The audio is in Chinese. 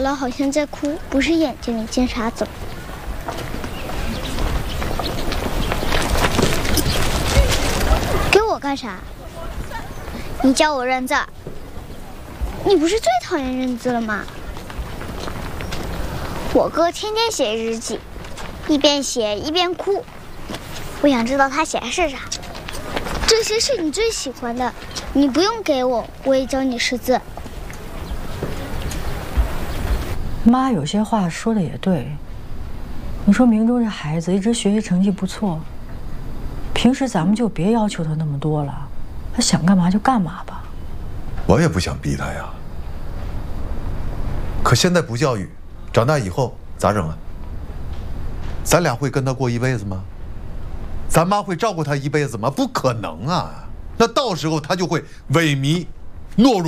了，好像在哭，不是眼睛里进沙子了。给我干啥？你教我认字，你不是最讨厌认字了吗？我哥天天写日记，一边写一边哭。我想知道他写的是啥。这些是你最喜欢的，你不用给我，我也教你识字。 妈有些话说的也对。你说明中这孩子一直学习成绩不错，平时咱们就别要求他那么多了，他想干嘛就干嘛吧。 我也不想逼他呀，可现在不教育，长大以后咋整啊？咱俩会跟他过一辈子吗？咱妈会照顾他一辈子吗？不可能啊！那到时候他就会萎靡、懦弱。